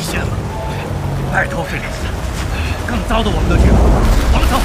险了！拜托菲利斯，更糟的我们都听了。王朝